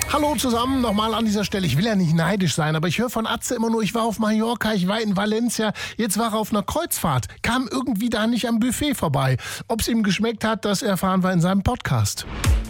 Hallo zusammen, nochmal an dieser Stelle. Ich will ja nicht neidisch sein, aber ich höre von Atze immer nur, ich war auf Mallorca, ich war in Valencia, jetzt war er auf einer Kreuzfahrt, kam irgendwie da nicht am Buffet vorbei. Ob es ihm geschmeckt hat, das erfahren wir in seinem Podcast.